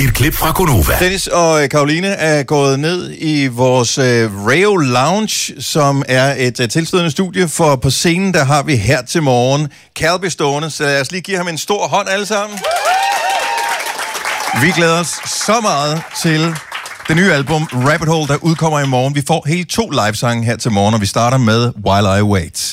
Et klip fra Gonova. Dennis og Karoline er gået ned i vores Rayo Lounge, som er et tilstødende studie, for på scenen der har vi her til morgen Calby stående, så lad os lige give ham en stor hånd alle sammen. Vi glæder os så meget til det nye album Rabbit Hole, der udkommer i morgen. Vi får hele 2 livesange her til morgen, og vi starter med While I Wait.